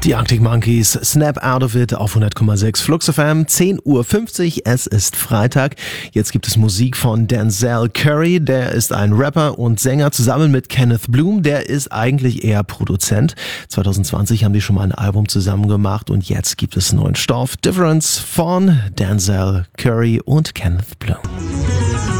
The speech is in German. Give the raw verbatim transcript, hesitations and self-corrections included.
Die Arctic Monkeys, Snap Out of It auf hundert Komma sechs Flux F M, zehn Uhr fünfzig, es ist Freitag. Jetzt gibt es Musik von Denzel Curry, der ist ein Rapper und Sänger, zusammen mit Kenneth Bloom, der ist eigentlich eher Produzent. zwanzig zwanzig haben die schon mal ein Album zusammen gemacht und jetzt gibt es neuen Stoff. Difference von Denzel Curry und Kenneth Bloom.